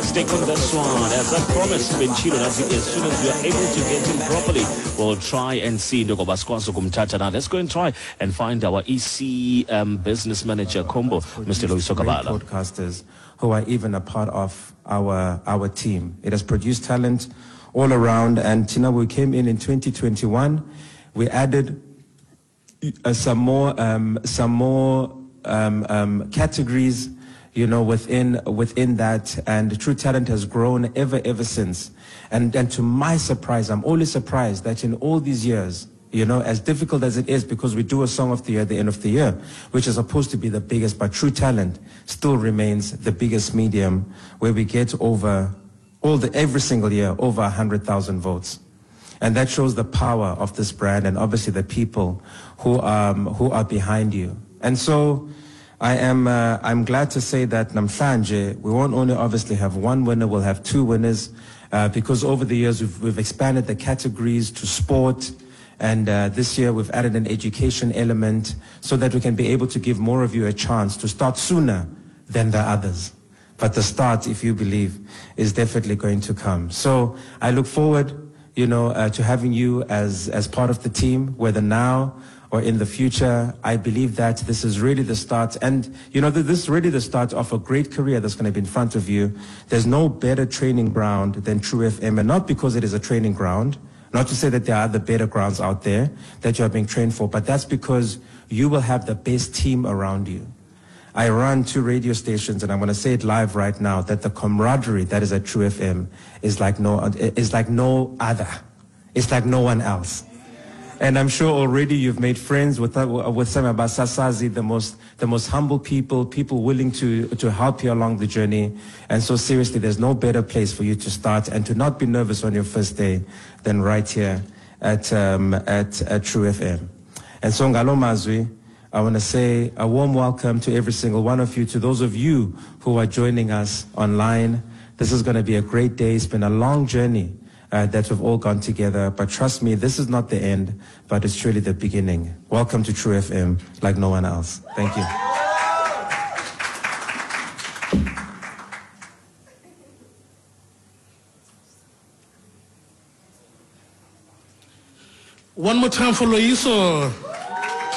stick on this one. As I promised, Benchilo, as soon as we are able to get him properly, we'll try and see Ndogo Baskwaso Kumtata. Now, let's go and try and find our EC business manager, Combo, Mr. Loyiso Kabala. Podcasters who are even a part of our team. It has produced talent all around, and we came in 2021. We added some more categories, within that, and True Talent has grown ever since. And to my surprise, I'm always surprised that in all these years, as difficult as it is, because we do a Song of the Year at the end of the year, which is supposed to be the biggest, but True Talent still remains the biggest medium, where we get every single year over 100,000 votes. And that shows the power of this brand, and obviously the people who are behind you. And so I'm glad to say that namhlanje we won't only obviously have one winner, we'll have two winners, because over the years we've expanded the categories to sport, and this year we've added an education element so that we can be able to give more of you a chance to start sooner than the others. But the start, if you believe, is definitely going to come. So I look forward to having you as part of the team, whether now or in the future. I believe that this is really the start, and this is really the start of a great career that's going to be in front of you. There's no better training ground than True FM, and not because it is a training ground, not to say that there are other better grounds out there that you are being trained for, but that's because you will have the best team around you. I run 2 radio stations, and I'm going to say it live right now, that the camaraderie that is at True FM is like no other. It's like no one else. And I'm sure already you've made friends with some of Basasazi, the most humble people willing to help you along the journey. And so seriously, there's no better place for you to start and to not be nervous on your first day than right here at True FM. And so ngalo mazwi, I want to say a warm welcome to every single one of you, to those of you who are joining us online. This is going to be a great day. It's been a long journey that we've all gone together. But trust me, this is not the end, but it's truly the beginning. Welcome to True FM like no one else. Thank you. One more time for Loyiso.